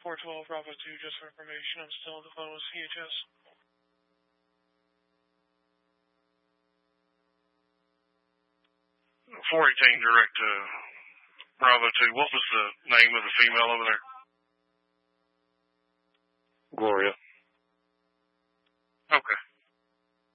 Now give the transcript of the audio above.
412 Bravo 2, just for information. I'm still on the phone with CHS. 418 direct to Bravo 2. What was the name of the female over there?